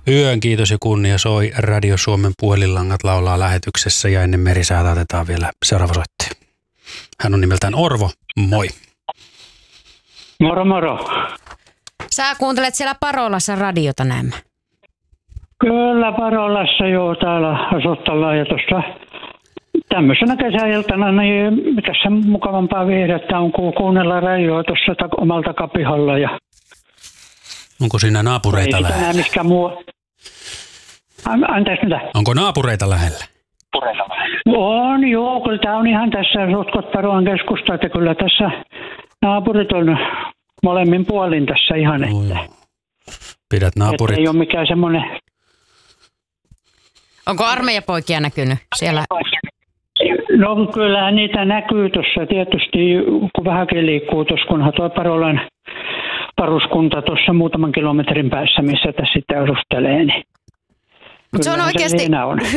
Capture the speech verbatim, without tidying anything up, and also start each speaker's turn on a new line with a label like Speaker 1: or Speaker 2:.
Speaker 1: Yön kiitos ja kunnia soi Radio Suomen puhelinlangat laulaa lähetyksessä ja ennen merisäätä otetaan vielä seuraava soittaja. Hän on nimeltään Orvo. Moi.
Speaker 2: Moro moro.
Speaker 3: Sä kuuntelet siellä Parolassa radiota näemmä.
Speaker 2: Kyllä Parolassa joo, täällä asutellaan ja tuossa tämmöisenä kesäiltana, niin tässä mukavampaa viihdettä on ku- kuunnella radioa tuossa ta- omalta kapihalla. Ja
Speaker 1: Onko siinä naapureita
Speaker 2: ei
Speaker 1: lähellä?
Speaker 2: sitä miskään muu. An- Anteeksi mitä?
Speaker 1: Onko naapureita lähellä?
Speaker 2: On joo, kyllä tämä on ihan tässä Sotkot Parolan keskusta, että kyllä tässä naapurit on molemmin puolin tässä ihan,
Speaker 1: Oi,
Speaker 2: että,
Speaker 1: pidät
Speaker 2: että
Speaker 1: naapurit.
Speaker 2: ei ole mikään semmoinen.
Speaker 3: Onko armeijapoikia näkynyt siellä?
Speaker 2: No kyllähän niitä näkyy tuossa tietysti, kun vähänkin liikkuu tuossa, kunhan tuo Parolan paruskunta tuossa muutaman kilometrin päässä, missä tässä sitten asustelee. Niin
Speaker 3: Mutta se on
Speaker 2: kyllähän
Speaker 3: oikeasti
Speaker 2: siinä on.